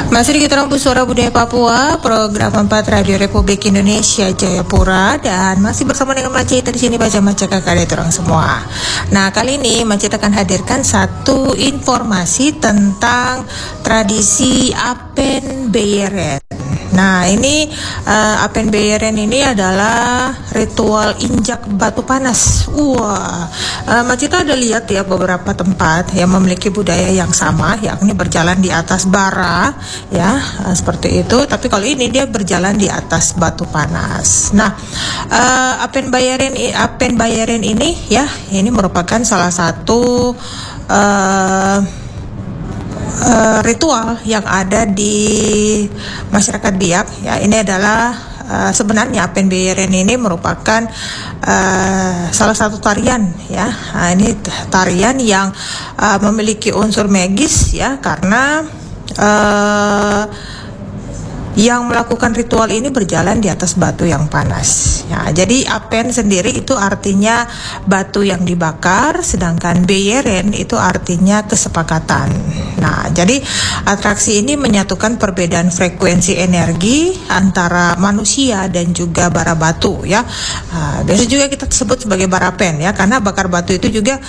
Masih di Kita Rambu Suara Budaya Papua, program 4 Radio Republik Indonesia Jayapura, dan masih bersama dengan Macita di sini baca kakak orang semua. Nah, kali ini Macita akan hadirkan satu informasi tentang tradisi Apen Bayeren. Nah, ini Apen Bayeren ini adalah ritual injak batu panas. Macita ada lihat ya beberapa tempat yang memiliki budaya yang sama, yakni berjalan di atas bara, ya seperti itu. Tapi kalau ini dia berjalan di atas batu panas. Nah, Apen Bayeren ini ya, ini merupakan salah satu ritual yang ada di masyarakat Biak ya. Ini adalah sebenarnya Apen Bayeren ini merupakan salah satu tarian ya. Ini tarian yang memiliki unsur magis ya, karena yang melakukan ritual ini berjalan di atas batu yang panas. Ya, jadi Apen sendiri itu artinya batu yang dibakar, sedangkan Bayeren itu artinya kesepakatan. Nah, jadi atraksi ini menyatukan perbedaan frekuensi energi antara manusia dan juga bara batu ya. Biasa juga kita sebut sebagai barapen ya, karena bakar batu itu juga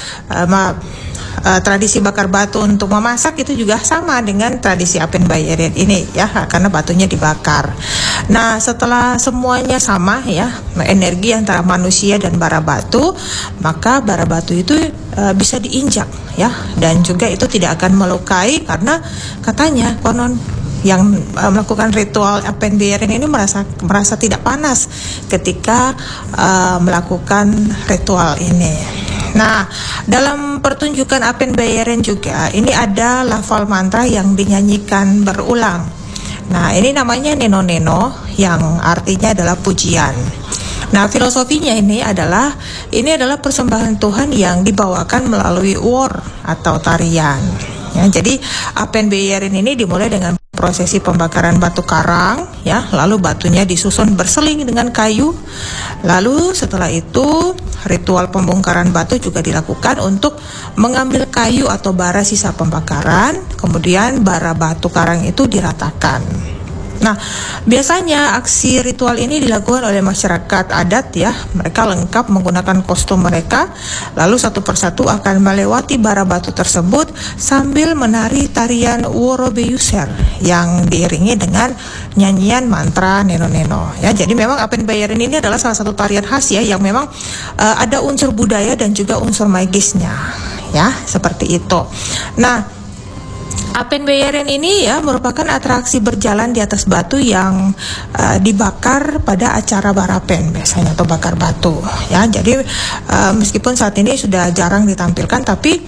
tradisi bakar batu untuk memasak itu juga sama dengan tradisi Apen Bayeren ini ya, karena batunya dibakar. Nah, setelah semuanya sama ya, energi antara manusia dan bara batu, maka bara batu itu bisa diinjak ya, dan juga itu tidak akan melukai, karena katanya konon yang melakukan ritual Apen Bayeren ini merasa tidak panas ketika melakukan ritual ini. Nah, dalam pertunjukan Apen Bayeren juga ini ada lafal mantra yang dinyanyikan berulang. Nah, ini namanya neno-neno yang artinya adalah pujian. Nah, filosofinya ini adalah persembahan Tuhan yang dibawakan melalui war atau tarian. Ya, jadi Apen Bayeren ini dimulai dengan prosesi pembakaran batu karang ya, lalu batunya disusun berseling dengan kayu. Lalu setelah itu ritual pembongkaran batu juga dilakukan untuk mengambil kayu atau bara sisa pembakaran, kemudian bara batu karang itu diratakan. Nah, biasanya aksi ritual ini dilakukan oleh masyarakat adat ya. Mereka lengkap menggunakan kostum mereka, lalu satu persatu akan melewati bara batu tersebut sambil menari tarian Worobeyuser yang diiringi dengan nyanyian mantra neno-neno ya. Jadi memang Apen Bayeren ini adalah salah satu tarian khas ya, yang memang ada unsur budaya dan juga unsur magisnya ya, seperti itu. Nah, Apen Bayeren ini ya merupakan atraksi berjalan di atas batu yang dibakar pada acara barapen biasanya, atau bakar batu ya. Jadi meskipun saat ini sudah jarang ditampilkan, tapi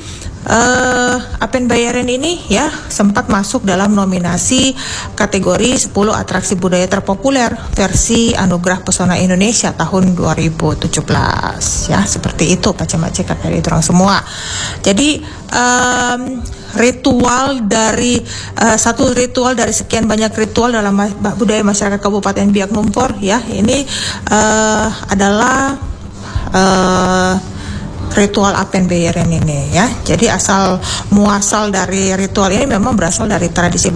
Apen Bayeren ini ya sempat masuk dalam nominasi kategori 10 atraksi budaya terpopuler versi Anugerah Pesona Indonesia tahun 2017 ya. Seperti itu Pace-Mace kakak orang semua. Jadi satu ritual dari sekian banyak ritual dalam budaya masyarakat Kabupaten Biak Numfor ya. Ini adalah ritual Apen Bayeren ini ya. Jadi asal muasal dari ritual ini memang berasal dari tradisi